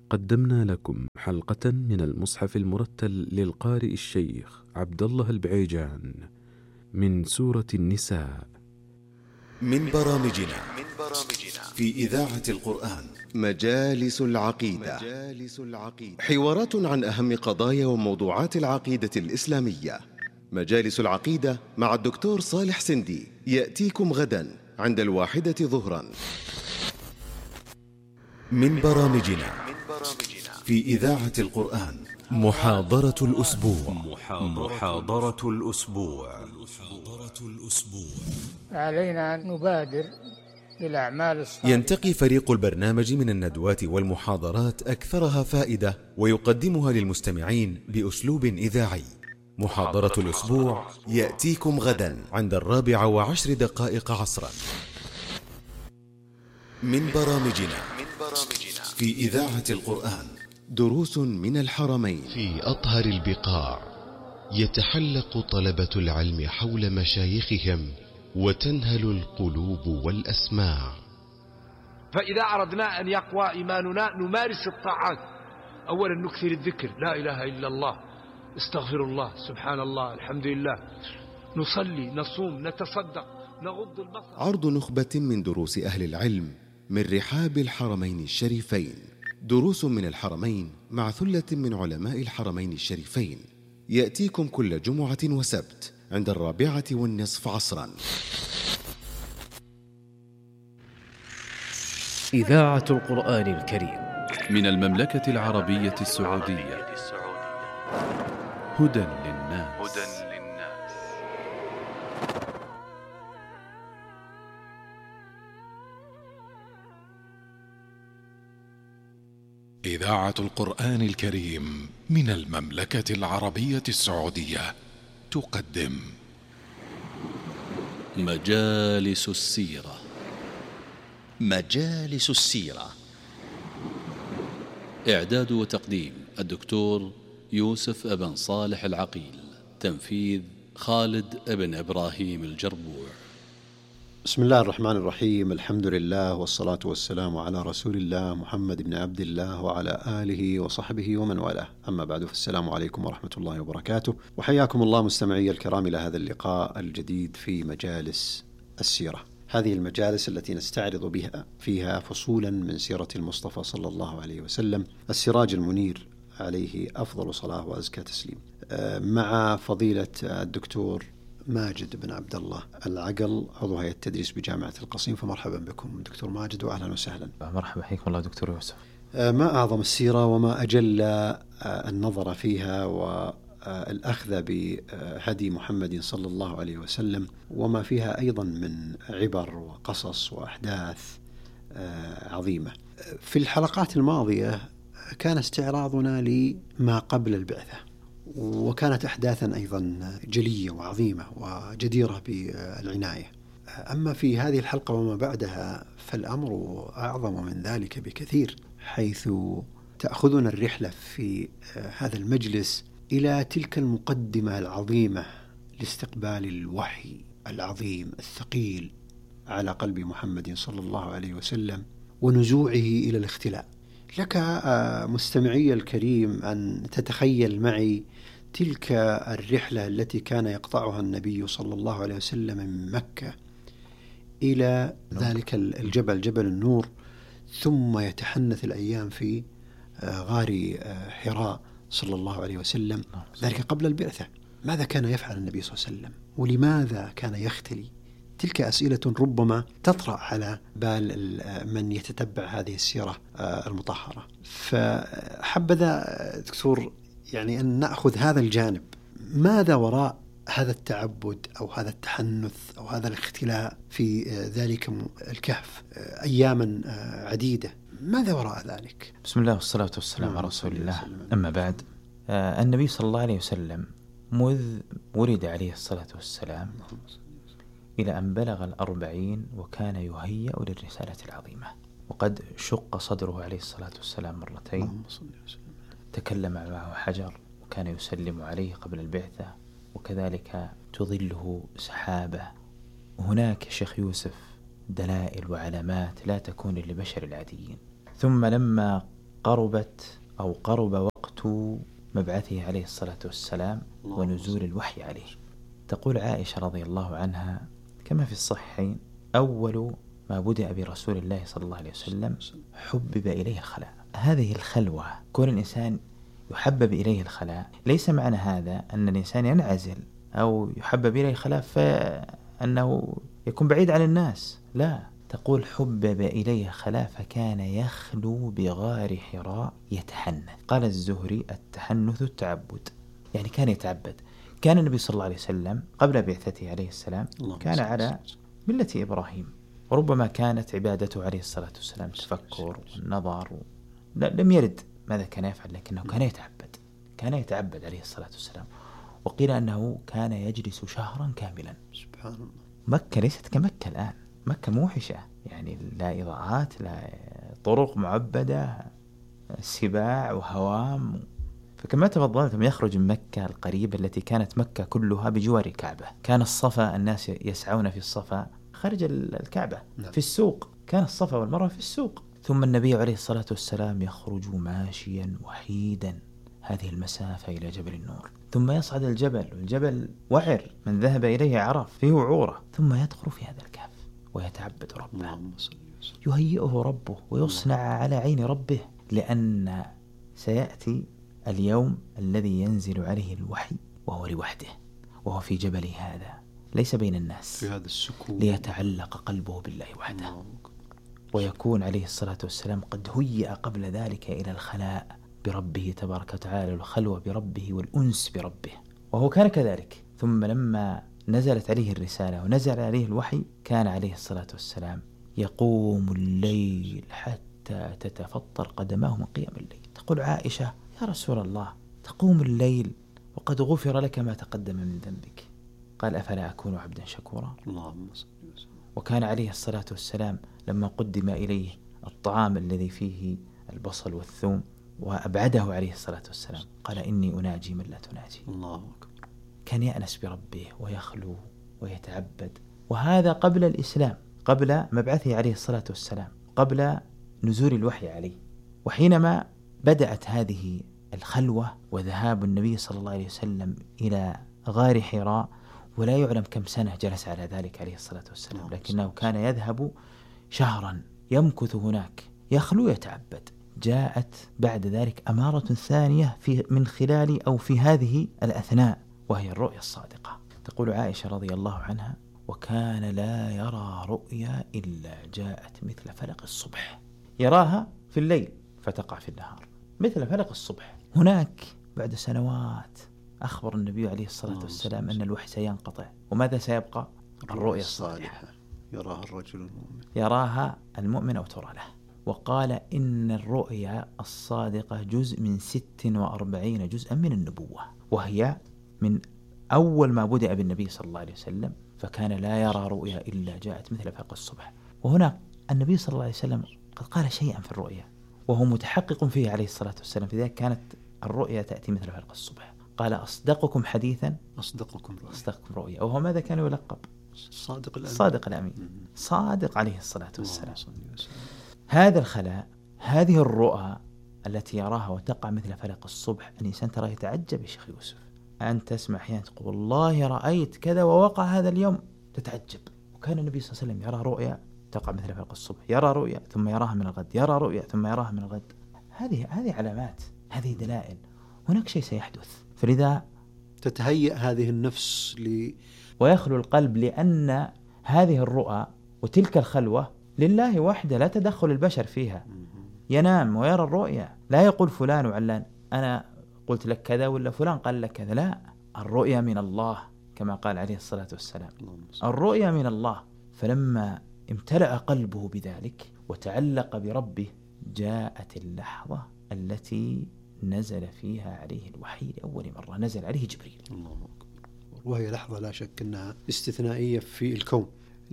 قدمنا لكم حلقة من المصحف المرتل للقارئ الشيخ عبد الله البعيجان من سورة النساء. من برامجنا في إذاعة القرآن مجالس العقيدة. حوارات عن أهم قضايا وموضوعات العقيدة الإسلامية. مجالس العقيدة مع الدكتور صالح سندي يأتيكم غدا عند 13:00 ظهرا. من برامجنا في إذاعة القرآن محاضرة الأسبوع. علينا أن نبادر بالأعمال الصالحة. ينتقي فريق البرنامج من الندوات والمحاضرات أكثرها فائدة ويقدمها للمستمعين بأسلوب إذاعي. محاضرة الأسبوع يأتيكم غدا عند 4:10 عصرا. من برامجنا في إذاعة القرآن دروس من الحرمين. في أطهر البقاع يتحلق طلبة العلم حول مشايخهم وتنهل القلوب والأسماع. فإذا أردنا أن يقوى إيماننا نمارس الطاعات. أولا نكثر الذكر، لا إله إلا الله، استغفر الله، سبحان الله، الحمد لله، نصلي، نصوم، نتصدق، نغض البصر. عرض نخبة من دروس أهل العلم من رحاب الحرمين الشريفين. دروس من الحرمين مع ثلة من علماء الحرمين الشريفين يأتيكم كل جمعة وسبت عند 4:15 عصرا. إذاعة القرآن الكريم من المملكة العربية السعودية. هدى للناس. إذاعة القرآن الكريم من المملكة العربية السعودية تقدم مجالس السيرة. مجالس السيرة، إعداد وتقديم الدكتور يوسف ابن صالح العقيل، تنفيذ خالد ابن إبراهيم الجربوع. بسم الله الرحمن الرحيم. الحمد لله والصلاة والسلام على رسول الله محمد بن عبد الله وعلى آله وصحبه ومن والاه. أما بعد، فالسلام عليكم ورحمة الله وبركاته، وحياكم الله مستمعي الكرام إلى هذا اللقاء الجديد في مجالس السيرة. هذه المجالس التي نستعرض فيها فصولا من سيرة المصطفى صلى الله عليه وسلم السراج المنير عليه أفضل صلاة وأزكى تسليم، مع فضيلة الدكتور ماجد بن عبد الله العقل، عضو هيئة التدريس بجامعة القصيم. فمرحبا بكم دكتور ماجد وأهلا وسهلا. مرحبا، حياكم الله دكتور يوسف. ما أعظم السيرة وما أجل النظر فيها والأخذ بهدي محمد صلى الله عليه وسلم، وما فيها أيضا من عبر وقصص وأحداث عظيمة. في الحلقات الماضية كان استعراضنا لما قبل البعثة، وكانت أحداثا أيضا جلية وعظيمة وجديرة بالعناية. أما في هذه الحلقة وما بعدها فالأمر أعظم من ذلك بكثير، حيث تأخذنا الرحلة في هذا المجلس إلى تلك المقدمة العظيمة لاستقبال الوحي العظيم الثقيل على قلب محمد صلى الله عليه وسلم ونزوعه إلى الاختلاء. لك مستمعي الكريم أن تتخيل معي تلك الرحلة التي كان يقطعها النبي صلى الله عليه وسلم من مكة إلى ذلك الجبل، جبل النور، ثم يتحنث الأيام في غار حراء صلى الله عليه وسلم، ذلك قبل البعثة. ماذا كان يفعل النبي صلى الله عليه وسلم؟ ولماذا كان يختلي؟ تلك أسئلة ربما تطرأ على بال من يتتبع هذه السيرة المطهرة. فحبذا دكتور يعني أن نأخذ هذا الجانب، ماذا وراء هذا التعبد أو هذا التحنث أو هذا الاختلاء في ذلك الكهف أياما عديدة؟ ماذا وراء ذلك؟ بسم الله والصلاة والسلام على رسول الله. أما بعد، النبي صلى الله عليه وسلم مذ ولد عليه الصلاة والسلام إلى أن بلغ 40 وكان يهيأ للرسالة العظيمة، وقد شق صدره عليه الصلاة والسلام مرتين، تكلم معه حجر وكان يسلم عليه قبل البعثة، وكذلك تظله سحابة. وهناك شيخ يوسف دلائل وعلامات لا تكون للبشر العاديين. ثم لما قرب وقت مبعثه عليه الصلاة والسلام ونزول الوحي عليه. تقول عائشة رضي الله عنها كما في الصحيحين: أول ما بدأ برسول الله صلى الله عليه وسلم حبب إليه الخلاء. هذه الخلوة، كون الإنسان يحبب إليه الخلاء، ليس معنى هذا أن الإنسان ينعزل أو يحبب إليه الخلاء فأنه يكون بعيد عن الناس، لا. تقول حبب إليه خلاء فكان يخلو بغار حراء يتحنث. قال الزهري: التحنث التعبد، يعني كان يتعبد. كان النبي صلى الله عليه وسلم قبل بعثته عليه السلام كان على ملة إبراهيم، وربما كانت عبادته عليه الصلاة والسلام تفكر والنظر لم يرد ماذا كان يفعل، لكنه كان يتعبد عليه الصلاة والسلام. وقيل أنه كان يجلس شهرا كاملا. سبحان الله. مكة ليست كمكة الآن، مكة موحشة، يعني لا إضاءات، لا طرق معبدة، سباع وهوام. فكما تفضلتم يخرج من مكة القريبة التي كانت مكة كلها بجوار الكعبة. كان الصفا الناس يسعون في الصفا خارج الكعبة. في السوق كان الصفا والمروة في السوق. ثم النبي عليه الصلاة والسلام يخرج ماشيا وحيدا هذه المسافة إلى جبل النور، ثم يصعد الجبل، والجبل وعر من ذهب إليه عرف فيه وعورة، ثم يدخل في هذا الكهف ويتعبد ربه، يهيئه ربه ويصنع على عين ربه، لأن سيأتي اليوم الذي ينزل عليه الوحي وهو لوحده، وهو في جبله هذا ليس بين الناس، في هذا السكون، ليتعلق قلبه بالله وحده. ويكون عليه الصلاة والسلام قد هيئ قبل ذلك إلى الخلاء بربه تبارك وتعالى، والخلوة بربه والأنس بربه، وهو كان كذلك. ثم لما نزلت عليه الرسالة ونزل عليه الوحي كان عليه الصلاة والسلام يقوم الليل حتى تتفطر قدماه من قيام الليل. تقول عائشة: يا رسول الله، تقوم الليل وقد غفر لك ما تقدم من ذنبك. قال: أفلا أكون عبدا شكورا؟ اللهم صل وسلم. وكان عليه الصلاة والسلام لما قدم إليه الطعام الذي فيه البصل والثوم وأبعده عليه الصلاة والسلام قال: إني أناجي من لا تناجي. الله أكبر. كان يأنس بربه ويخلو ويتعبد، وهذا قبل الإسلام، قبل مبعثه عليه الصلاة والسلام، قبل نزول الوحي عليه. وحينما بدأت هذه الخلوة وذهاب النبي صلى الله عليه وسلم إلى غار حراء، ولا يعلم كم سنة جلس على ذلك عليه الصلاة والسلام، لكنه كان يذهب شهرا يمكث هناك يخلو يتعبد. جاءت بعد ذلك أمارة ثانية من خلال أو في هذه الأثناء، وهي الرؤيا الصادقة. تقول عائشة رضي الله عنها: وكان لا يرى رؤيا إلا جاءت مثل فلق الصبح. يراها في الليل فتقع في النهار مثل فلق الصبح. هناك بعد سنوات أخبر النبي عليه الصلاة والسلام أن الوحي سينقطع، وماذا سيبقى؟ الرؤيا الصالحة يراها الرجل المؤمن، يراها المؤمن أو ترى له. وقال: إن الرؤيا الصادقة جزء من 46 جزءا من النبوة، وهي من أول ما بدأ بالنبي صلى الله عليه وسلم، فكان لا يرى رؤيا إلا جاءت مثل فلق الصبح. وهنا النبي صلى الله عليه وسلم قد قال شيئا في الرؤيا وهو متحقق فيه عليه الصلاة والسلام، في ذلك كانت الرؤيا تأتي مثل فلق الصبح. قال: أصدقكم حديثا أصدقكم رؤيا. وهو ماذا كان يلقب؟ الصادق الأمين، صادق عليه الصلاة والسلام. هذا الخلاء، هذه الرؤى التي يراها وتقع مثل فلق الصبح، الإنسان ترى يتعجب يا شيخ يوسف، أنت تسمع أحيانا تقول: والله رأيت كذا ووقع هذا اليوم، تتعجب. وكان النبي صلى الله عليه وسلم يرى رؤيا تقع مثل فلق الصبح، يرى رؤيا ثم يراها من الغد، يرى رؤيا ثم يراها من الغد. هذه علامات، هذه دلائل، هناك شيء سيحدث. فلذا تتهيأ هذه النفس ويخلو القلب، لأن هذه الرؤى وتلك الخلوة لله وحده، لا تدخل البشر فيها. ينام ويرى الرؤيا، لا يقول فلان وعلان أنا قلت لك كذا ولا فلان قال لك كذا، لا، الرؤيا من الله كما قال عليه الصلاة والسلام، الرؤيا من الله. فلما امتلأ قلبه بذلك وتعلق بربه، جاءت اللحظة التي نزل فيها عليه الوحي لأول مرة، نزل عليه جبريل. وهي لحظة لا شك أنها استثنائية في الكون،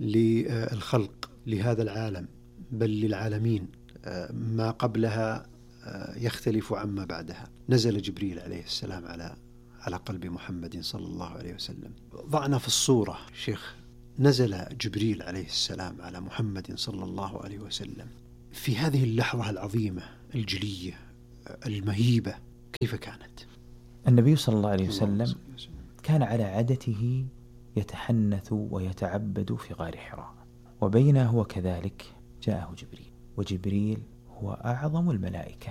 للخلق، لهذا العالم، بل للعالمين. ما قبلها يختلف عما بعدها. نزل جبريل عليه السلام على قلب محمد صلى الله عليه وسلم. ضعنا في الصورة شيخ، نزل جبريل عليه السلام على محمد صلى الله عليه وسلم في هذه اللحظة العظيمة الجلية المهيبة كيف كانت؟ النبي صلى الله عليه وسلم كان على عادته يتحنث ويتعبد في غار حراء، وبينه هو كذلك جاءه جبريل، وجبريل هو أعظم الملائكة،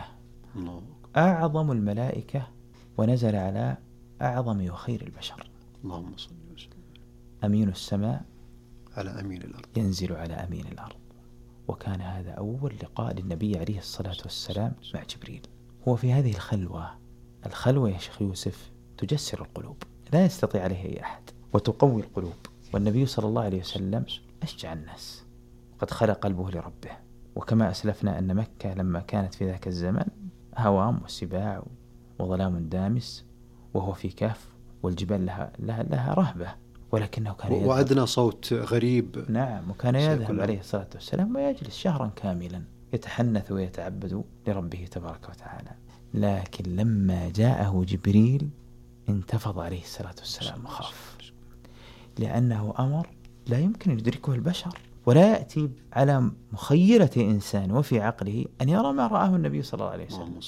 أعظم الملائكة، ونزل على أعظم وخير البشر. اللهم صل وسلم. أمين السماء على أمين الأرض، ينزل على أمين الأرض. وكان هذا أول لقاء للنبي عليه الصلاة والسلام مع جبريل. هو في هذه الخلوة يا شيخ يوسف تجسر القلوب، لا يستطيع عليها أي أحد، وتقوي القلوب. والنبي صلى الله عليه وسلم أشجع الناس، قد خلق قلبه لربه. وكما أسلفنا أن مكة لما كانت في ذاك الزمن هوام وسباع وظلام دامس، وهو في كهف، والجبال لها رهبة، ولكنه كان يذهب وأدنى صوت غريب. نعم، وكان يذهب عليه الصلاة والسلام ويجلس شهرا كاملا يتحنث ويتعبد لربه تبارك وتعالى. لكن لما جاءه جبريل انتفض عليه الصلاة والسلام وخاف، لأنه أمر لا يمكن أن يدركه البشر، ولا يأتي على مخيلة إنسان وفي عقله أن يرى ما رآه النبي صلى الله عليه وسلم.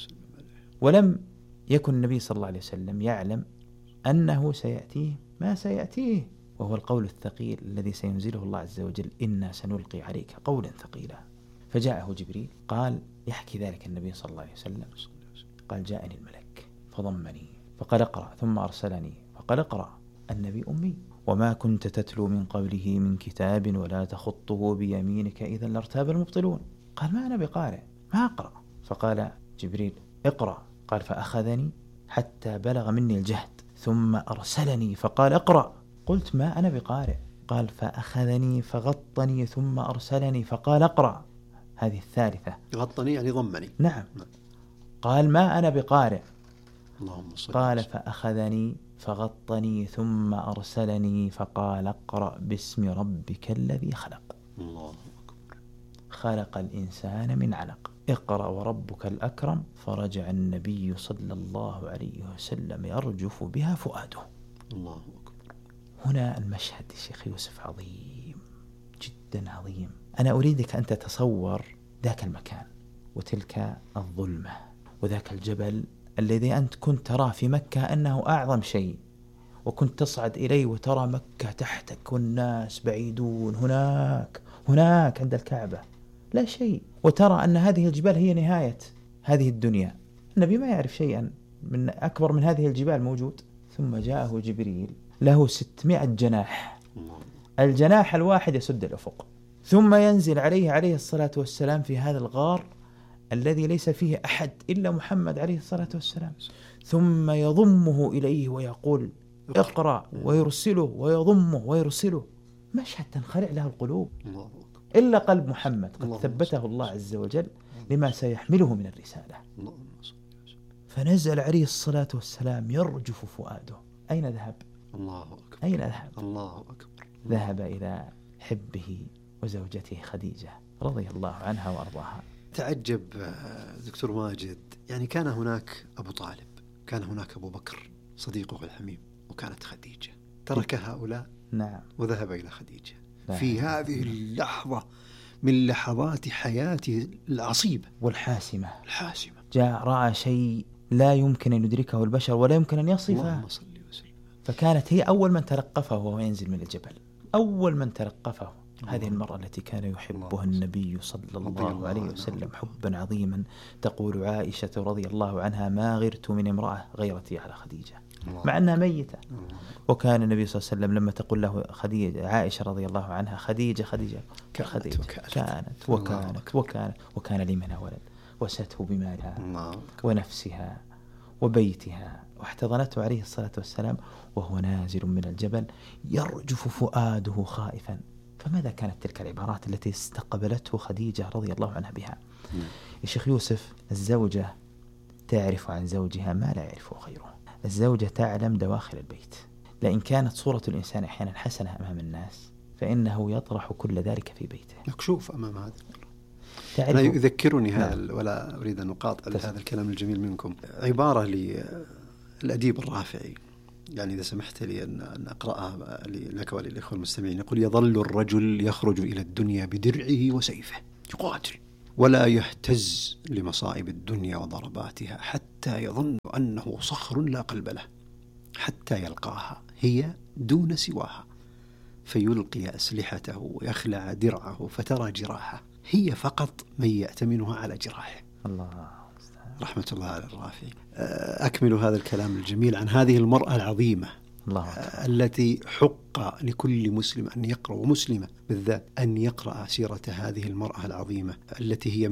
ولم يكن النبي صلى الله عليه وسلم يعلم أنه سيأتيه ما سيأتيه، وهو القول الثقيل الذي سينزله الله عز وجل: إنا سنلقي عليك قولا ثقيلا. فجاءه جبريل قال، يحكي ذلك النبي صلى الله عليه وسلم، قال: جاءني الملك فضمني فقال اقرأ، ثم أرسلني فقال اقرأ. النبي أمي، وما كنت تتلو من قبله من كتاب ولا تخطه بيمينك إذا لارتاب المبطلون. قال: ما أنا بقارئ، ما أقرأ. فقال جبريل: اقرأ. قال: فأخذني حتى بلغ مني الجهد، ثم أرسلني فقال اقرأ. قلت: ما أنا بقارئ. قال: فأخذني فغطني ثم أرسلني فقال اقرأ. هذه الثالثة. غطني يعني ضمني. نعم. قال: ما أنا بقارئ. اللهم صل. قال: فأخذني فغطني ثم أرسلني فقال اقرأ باسم ربك الذي خلق. الله أكبر. خلق الإنسان من علق، اقرأ وربك الأكرم. فرجع النبي صلى الله عليه وسلم يرجف بها فؤاده. الله أكبر. هنا المشهد الشيخ يوسف عظيم جدا عظيم. أنا أريدك أن تتصور ذاك المكان وتلك الظلمة وذاك الجبل الذي أنت كنت ترى في مكة أنه أعظم شيء، وكنت تصعد إليه وترى مكة تحتك والناس بعيدون هناك عند الكعبة لا شيء، وترى أن هذه الجبال هي نهاية هذه الدنيا. النبي ما يعرف شيئا من أكبر من هذه الجبال موجود. ثم جاءه جبريل له 600 جناح، الجناح الواحد يسد الأفق، ثم ينزل عليه الصلاة والسلام في هذا الغار الذي ليس فيه أحد إلا محمد عليه الصلاة والسلام، ثم يضمه إليه ويقول اقرأ، ويرسله ويضمه ويرسله. مشهد تنخلع له القلوب إلا قلب محمد، قد ثبته الله عز وجل لما سيحمله من الرسالة. فنزل عليه الصلاة والسلام يرجف فؤاده. أين ذهب؟ الله أكبر. أين ذهب؟ الله أكبر. ذهب إلى حبه وزوجته خديجة رضي الله عنها وأرضاها. تعجب دكتور ماجد، يعني كان هناك أبو طالب، كان هناك أبو بكر صديقه الحميم، وكانت خديجة. ترك هؤلاء نعم وذهب إلى خديجة في هذه اللحظة من لحظات حياته العصيبة والحاسمة. الحاسمة جاء رأى شيء لا يمكن أن يدركه البشر ولا يمكن أن يصفه، فكانت هي أول من تلقفه وهو ينزل من الجبل، أول من تلقفه هذه المرأة التي كان يحبها النبي صلى الله عليه وسلم حبا عظيما. تقول عائشة رضي الله عنها: ما غرت من امرأة غيرتي على خديجة، مع أنها ميتة. وكان النبي صلى الله عليه وسلم لما تقول له خديجة، عائشة رضي الله عنها: خديجة وكان لي منها ولد، وسته بمالها ونفسها وبيتها، واحتضنته عليه الصلاة والسلام وهو نازل من الجبل يرجف فؤاده خائفا. فماذا كانت تلك العبارات التي استقبلته خديجة رضي الله عنها بها؟ يا شيخ يوسف، الزوجة تعرف عن زوجها ما لا يعرفه غيره. الزوجة تعلم دواخل البيت، لأن كانت صورة الإنسان أحيانا حسنة أمام الناس فإنه يطرح كل ذلك في بيته مكشوف أمام هذا. أنا يذكرني هذا، ولا أريد أن أقاطع هذا الكلام الجميل منكم، عبارة للأديب الرافعي، يعني إذا سمحت لي أن أقرأها لك وللإخوة المستمعين. يقول: يظل الرجل يخرج إلى الدنيا بدرعه وسيفه يقاتل، ولا يهتز لمصائب الدنيا وضرباتها حتى يظن أنه صخر لا قلب له، حتى يلقاها هي دون سواها فيلقي أسلحته ويخلع درعه فترى جراحه، هي فقط من يأتمنها على جراحه. الله رحمة الله على الرافعي. أكمل هذا الكلام الجميل عن هذه المرأة العظيمة التي حق لكل مسلم أن يقرأ، ومسلمة بالذات، أن يقرأ سيرة هذه المرأة العظيمة التي هي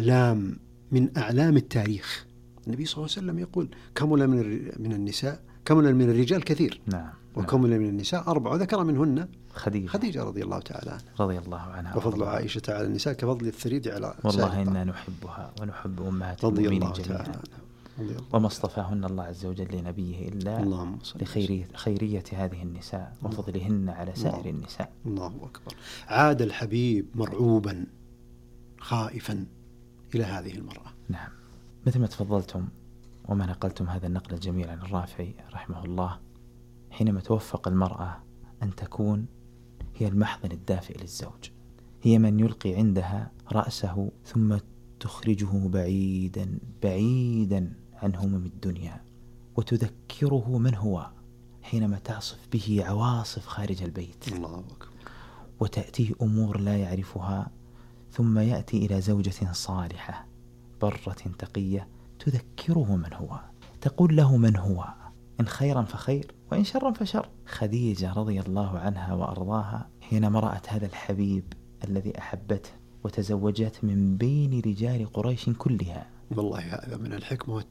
من أعلام التاريخ. النبي صلى الله عليه وسلم يقول: كمل من النساء، كمل من الرجال كثير، وكمل من النساء 4، وذكر منهن خديجة رضي الله تعالى عنها، رضي الله عنها. وفضل عائشة على النساء كفضل الثريد على والله إنا نحبها ونحب أمهات المؤمنين جميعا، وما اصطفاهن الله عز وجل لنبيه إلا لخيرية هذه النساء وفضلهن على سائر النساء. الله أكبر. عاد الحبيب مرعوبا خائفا إلى هذه المرأة. نعم، مثل ما تفضلتم وما نقلتم هذا النقل الجميل عن الرافعي رحمه الله، حينما توفق المرأة أن تكون هي المحضن الدافئ للزوج، هي من يلقي عندها رأسه ثم تخرجه بعيدا بعيدا عن هموم الدنيا، وتذكره من هو حينما تعصف به عواصف خارج البيت. الله أكبر. وتأتيه أمور لا يعرفها، ثم يأتي إلى زوجة صالحة برة تقية تذكره من هو، تقول له من هو، إن خيرا فخير وإن شرا فشر. خديجة رضي الله عنها وأرضاها حينما رأت هذا الحبيب الذي أحبته وتزوجت من بين رجال قريش كلها، والله هذا من الحكمة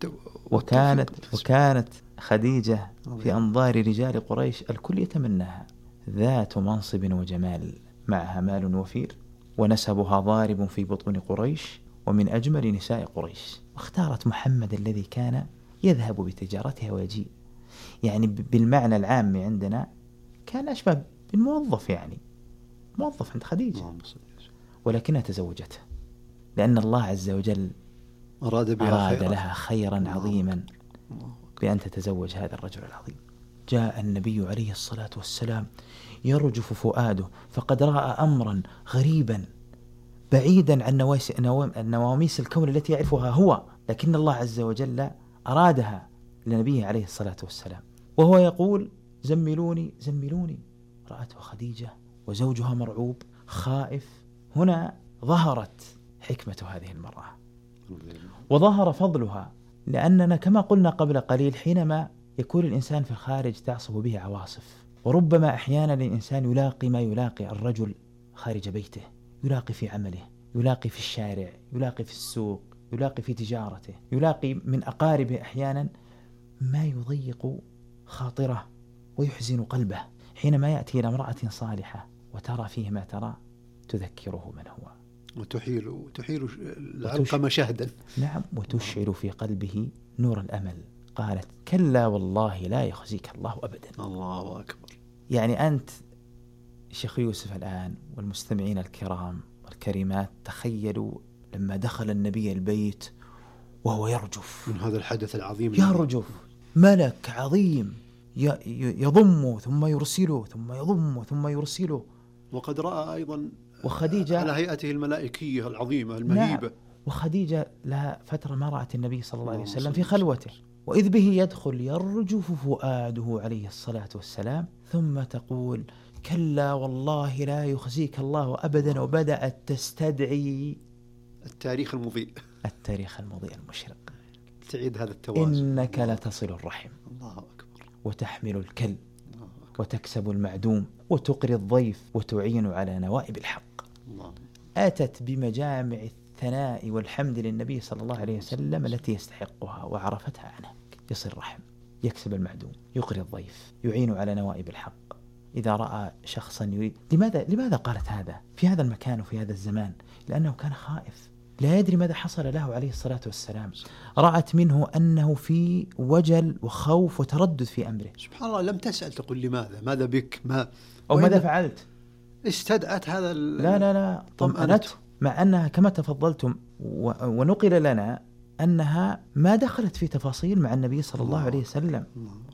وكانت خديجة في أنظار رجال قريش الكل يتمناها، ذات منصب وجمال، معها مال وفير، ونسبها ضارب في بطون قريش، ومن أجمل نساء قريش. واختارت محمد الذي كان يذهب بتجارتها ويجيء، يعني بالمعنى العام عندنا كان أشبه بالموظف، يعني موظف عند خديجة، ولكنها تزوجته لأن الله عز وجل أراد لها خيرا عظيما بأن تتزوج هذا الرجل العظيم. جاء النبي عليه الصلاة والسلام يرجف فؤاده، فقد رأى أمرا غريبا بعيدا عن نواميس الكون التي يعرفها هو، لكن الله عز وجل أرادها لنبيه عليه الصلاة والسلام، وهو يقول: زملوني زملوني. رأته خديجة وزوجها مرعوب خائف. هنا ظهرت حكمة هذه المرأة وظهر فضلها، لأننا كما قلنا قبل قليل حينما يكون الإنسان في الخارج تعصف به عواصف، وربما أحيانا الإنسان يلاقي ما يلاقي الرجل خارج بيته، يلاقي في عمله، يلاقي في الشارع، يلاقي في السوق، يلاقي في تجارته، يلاقي من أقاربه أحيانا ما يضيق خاطره ويحزن قلبه. حينما يأتي إلى امرأة صالحة وترى فيه ما ترى تذكره من هو، وتحيل العلقمة شهدا. نعم، وتشعل في قلبه نور الأمل. قالت: كلا والله لا يخزيك الله أبدا. الله أكبر. يعني أنت شيخ يوسف الآن والمستمعين الكرام والكريمات، تخيلوا لما دخل النبي البيت وهو يرجف من هذا الحدث العظيم، يرجف ملك عظيم يضمه ثم يرسله ثم يضمه ثم يرسله، وقد رأى أيضا وخديجة على هيئته الملائكية العظيمة المهيبة. نعم. وخديجة لها فترة ما رأت النبي صلى الله عليه وسلم في خلوته، وإذ به يدخل يرجف فؤاده عليه الصلاة والسلام، ثم تقول: كلا والله لا يخزيك الله أبدا. وبدأت تستدعي التاريخ المضيء المشرق، تعيد هذا التوازن. إنك لتصل الرحم، الله أكبر، وتحمل الكل، وتكسب المعدوم، وتقري الضيف، وتعين على نوائب الحق. الله. أتت بمجامع الثناء والحمد للنبي صلى الله عليه وسلم التي يستحقها وعرفتها عنه. يصل الرحم، يكسب المعدوم، يقري الضيف، يعين على نوائب الحق. إذا رأى شخصا يريد، لماذا قالت هذا في هذا المكان وفي هذا الزمان؟ لأنه كان خائف، لا يدري ماذا حصل له عليه الصلاة والسلام. رأت منه أنه في وجل وخوف وتردد في أمره. سبحان الله، لم تسأل تقول لماذا، ماذا بك، أو ماذا فعلت. استدعت هذا لا طمأنته، مع أنها كما تفضلتم ونقل لنا أنها ما دخلت في تفاصيل مع النبي صلى الله عليه وسلم.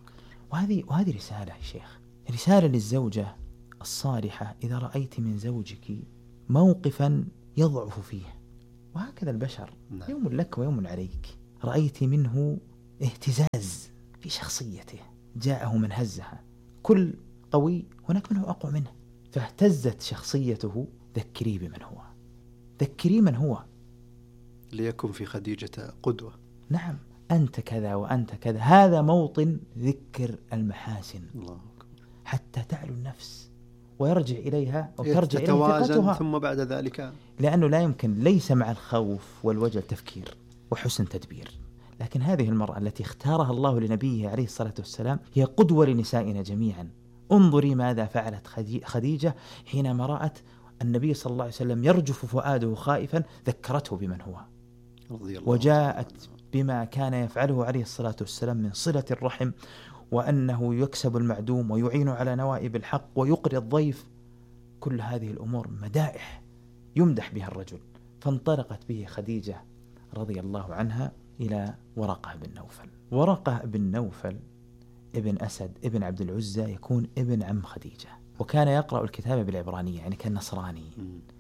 وهذه رسالة يا شيخ، رسالة للزوجة الصالحة. إذا رأيت من زوجك موقفا يضعف فيه، وهكذا البشر يوم لك ويوم عليك. رأيت منه اهتزاز في شخصيته، جاءه من هزها. كل قوي هناك منه أقوى منه، فاهتزت شخصيته. ذكري بمن هو، ذكري من هو، ليكن في خديجة قدوة. نعم، أنت كذا وأنت كذا. هذا موطن ذكر المحاسن، الله، حتى تعلو النفس ويرجع إليها أو ترجع إليها ثقتها. ثم بعد ذلك، لأنه لا يمكن، ليس مع الخوف والوجل تفكير وحسن تدبير. لكن هذه المرأة التي اختارها الله لنبيه عليه الصلاة والسلام هي قدوة لنسائنا جميعا. انظري ماذا فعلت خديجة حينما رأت النبي صلى الله عليه وسلم يرجف فؤاده خائفا، ذكرته بمن هو، وجاءت بما كان يفعله عليه الصلاة والسلام من صلة الرحم، وأنه يكسب المعدوم ويعين على نوائب الحق ويقري الضيف. كل هذه الأمور مدائح يمدح بها الرجل. فانطلقت به خديجة رضي الله عنها إلى ورقة بن نوفل. ورقة بن نوفل ابن أسد ابن عبد العزى، يكون ابن عم خديجة، وكان يقرأ الكتاب بالعبرانية، يعني كان نصراني.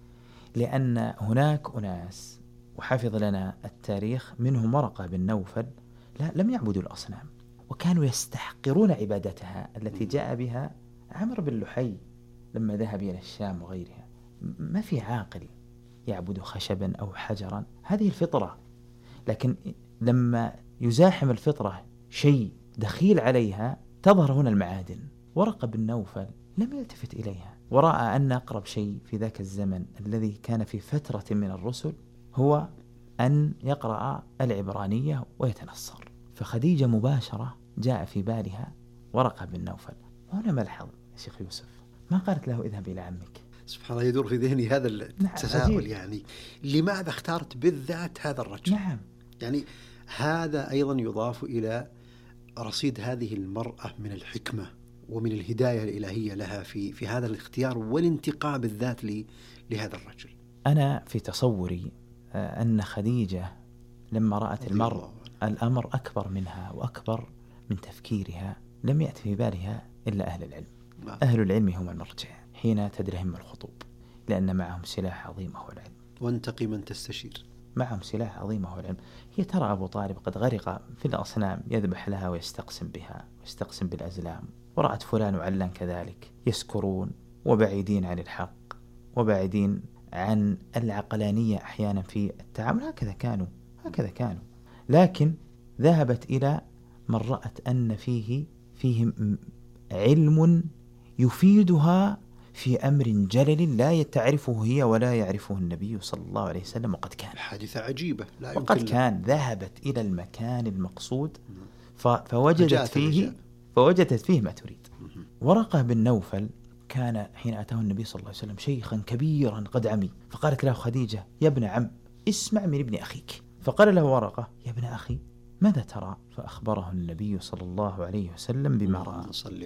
لأن هناك أناس، وحفظ لنا التاريخ، منهم ورقة بن نوفل لم يعبدوا الأصنام، وكانوا يستحقرون عبادتها التي جاء بها عمرو بن لحي لما ذهب إلى الشام وغيرها. ما في عاقل يعبد خشبا أو حجرا، هذه الفطرة. لكن لما يزاحم الفطرة شيء دخيل عليها تظهر هنا المعادن. ورقة بن نوفل لم يلتفت إليها، ورأى أن أقرب شيء في ذاك الزمن الذي كان في فترة من الرسل هو أن يقرأ العبرانية ويتنصر. فخديجة مباشرة جاء في بالها ورقة بن نوفل. وهنا ملحظ يا شيخ يوسف، ما قالت له اذهب إلى عمك. سبحان الله، يدور في ذهني هذا التساؤل. يعني لماذا اختارت بالذات هذا الرجل؟ نعم، يعني هذا أيضا يضاف إلى رصيد هذه المرأة من الحكمة ومن الهداية الإلهية لها في هذا الاختيار والانتقاء بالذات لهذا الرجل. أنا في تصوري أن خديجة لما رأت الأمر أكبر منها وأكبر من تفكيرها، لم يأتي في بالها إلا أهل العلم. أهل العلم هم المرجع حين تدرهم الخطوب، لأن معهم سلاح عظيم هو العلم. وانتقي من تستشير. معهم سلاح عظيم هو العلم. هي ترى أبو طالب قد غرق في الأصنام، يذبح لها ويستقسم بها ويستقسم بالأزلام، ورأت فلان وعلان كذلك يسكرون وبعيدين عن الحق وبعيدين عن العقلانية أحيانا في التعامل. هكذا كانوا. لكن ذهبت إلى من رأت أن فيهم علم يفيدها في أمر جلل لا تعرفه هي ولا يعرفه النبي صلى الله عليه وسلم. وقد كان حادثة عجيبة لا يمكن. وقد كان ذهبت إلى المكان المقصود فوجدت فيه ما تريد. ورقة بن نوفل كان حين أتاه النبي صلى الله عليه وسلم شيخا كبيرا قد عمي، فقالت له خديجة: يا ابن عم، اسمع من ابن أخيك. فقال له ورقة: يا ابن أخي، ماذا ترى؟ فأخبره النبي صلى الله عليه وسلم بما رأى.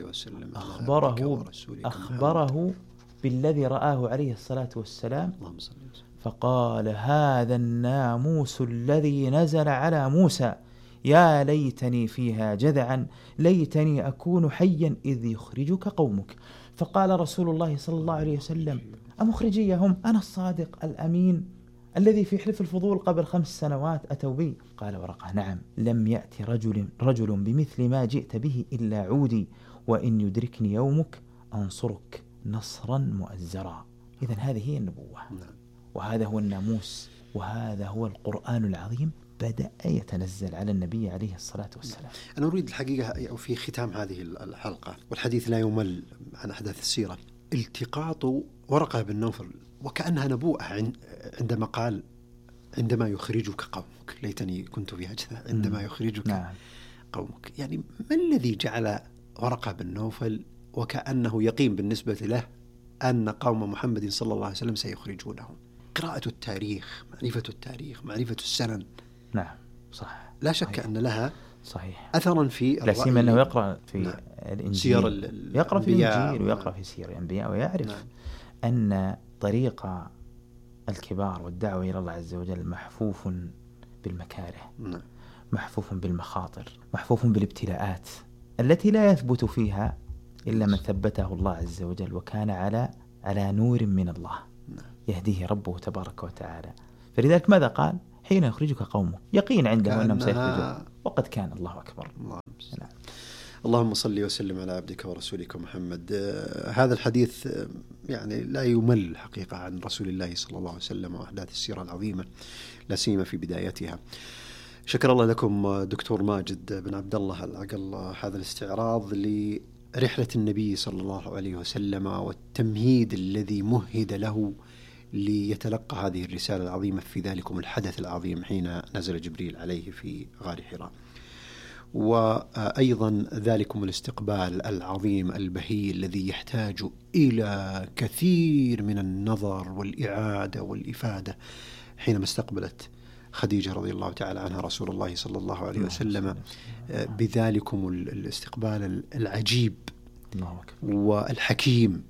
أخبره بالذي رآه عليه الصلاة والسلام. فقال: هذا الناموس الذي نزل على موسى، يا ليتني فيها جذعا، ليتني أكون حيا إذ يخرجك قومك. فقال رسول الله صلى الله عليه وسلم: أمخرجيهم؟ أنا الصادق الأمين الذي في حلف الفضول قبل 5 سنوات أتوا بي. قال ورقة: نعم، لم يأتي رجل بمثل ما جئت به إلا عودي، وإن يدركني يومك أنصرك نصرا مؤزرا. إذن هذه هي النبوة، وهذا هو الناموس، وهذا هو القرآن العظيم بدأ يتنزل على النبي عليه الصلاة والسلام. أنا أريد الحقيقة في ختام هذه الحلقة، والحديث لا يمل عن أحداث السيرة، التقاط ورقة بن نوفل وكأنها نبوءة عندما قال: عندما يخرجك قومك، ليتني كنت في هجذا، عندما يخرجك قومك. يعني ما الذي جعل ورقة بن نوفل وكأنه يقين بالنسبة له أن قوم محمد صلى الله عليه وسلم سيخرجونهم؟ قراءة التاريخ، معرفة السنن. نعم، صح، لا شك صحيح. أن لها صحيح أثرا في لا سيما أنه يقرأ في الإنجيل، يقرأ في الإنجيل ويقرأ في سير الأنبياء، ويعرف أن طريق الكبار والدعوة إلى الله عز وجل محفوف بالمكاره، محفوف بالمخاطر، محفوف بالابتلاءات التي لا يثبت فيها إلا من ثبته الله عز وجل وكان على نور من الله يهديه ربه تبارك وتعالى. فلذلك ماذا قال؟ حين يخرجك قومه، يقين عندهم أنهم سيخرجون، وقد كان. الله أكبر. نعم. اللهم صل وسلم على عبدك ورسولك محمد. هذا الحديث يعني لا يمل حقيقة عن رسول الله صلى الله عليه وسلم وأحداث السيرة العظيمة، لا سيما في بدايتها. شكر الله لكم دكتور ماجد بن عبد الله العقل هذا الاستعراض لرحلة النبي صلى الله عليه وسلم والتمهيد الذي مهد له ليتلقى هذه الرسالة العظيمة في ذلكم الحدث العظيم حين نزل جبريل عليه في غار حراء، وأيضا ذلكم الاستقبال العظيم البهي الذي يحتاج إلى كثير من النظر والإعادة والإفادة حينما استقبلت خديجة رضي الله تعالى عنها رسول الله صلى الله عليه وسلم بذلكم الاستقبال العجيب والحكيم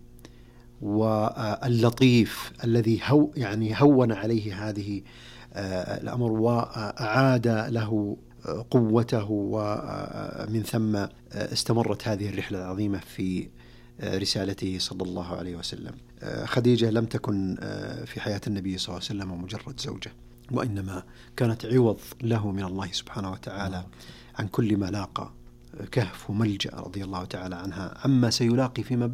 واللطيف الذي هون عليه هذه الأمر وأعاد له قوته، ومن ثم استمرت هذه الرحلة العظيمة في رسالته صلى الله عليه وسلم. خديجة لم تكن في حياة النبي صلى الله عليه وسلم مجرد زوجة، وإنما كانت عوض له من الله سبحانه وتعالى عن كل ما لاقى، كهف وملجأ رضي الله تعالى عنها عما سيلاقي فيما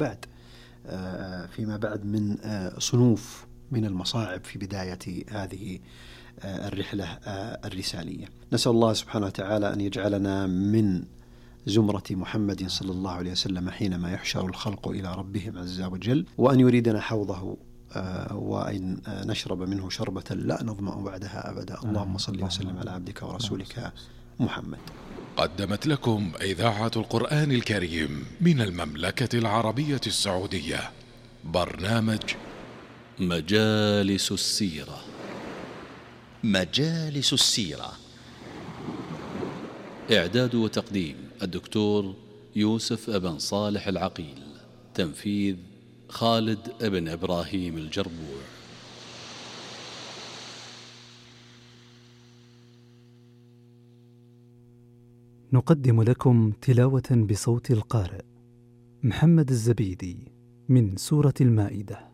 بعد من صنوف من المصاعب في بداية هذه الرحلة الرسالية. نسأل الله سبحانه وتعالى أن يجعلنا من زمرة محمد صلى الله عليه وسلم حينما يحشر الخلق إلى ربهم عز وجل، وأن يريدنا حوضه وأن نشرب منه شربة لا نظمأ بعدها أبدا. اللهم صل وسلم على عبدك ورسولك محمد. قدمت لكم إذاعة القرآن الكريم من المملكة العربية السعودية برنامج مجالس السيرة. مجالس السيرة، إعداد وتقديم الدكتور يوسف أبن صالح العقيل، تنفيذ خالد بن إبراهيم الجربوع. نقدم لكم تلاوة بصوت القارئ محمد الزبيدي من سورة المائدة.